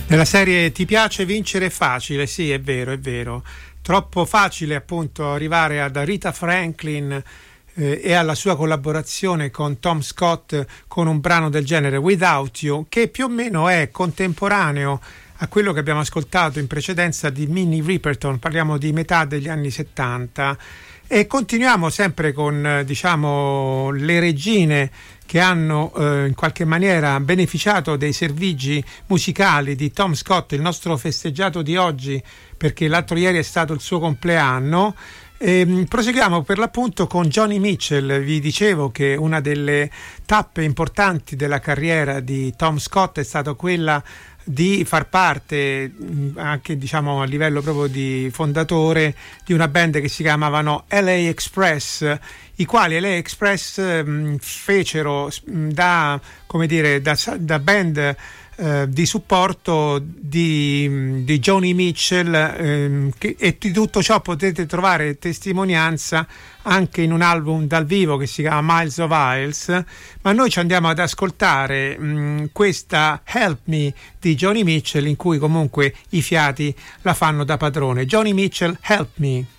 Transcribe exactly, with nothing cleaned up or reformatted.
Nella serie Ti piace vincere facile? Sì, è vero, è vero. Troppo facile appunto arrivare ad Aretha Franklin eh, e alla sua collaborazione con Tom Scott con un brano del genere, Without You, che più o meno è contemporaneo a quello che abbiamo ascoltato in precedenza di Minnie Riperton. Parliamo di metà degli anni settanta e continuiamo sempre con eh, diciamo le regine che hanno eh, in qualche maniera beneficiato dei servigi musicali di Tom Scott, il nostro festeggiato di oggi, perché l'altro ieri è stato il suo compleanno. E proseguiamo per l'appunto con Joni Mitchell. Vi dicevo che una delle tappe importanti della carriera di Tom Scott è stata quella di far parte anche diciamo a livello proprio di fondatore di una band che si chiamavano L A Express, i quali L A Express mh, fecero mh, da come dire da, da band eh, di supporto di, di Joni Mitchell ehm, che, e di tutto ciò potete trovare testimonianza anche in un album dal vivo che si chiama Miles of Isles, ma noi ci andiamo ad ascoltare mh, questa Help Me di Joni Mitchell, in cui comunque i fiati la fanno da padrone. Joni Mitchell, Help Me.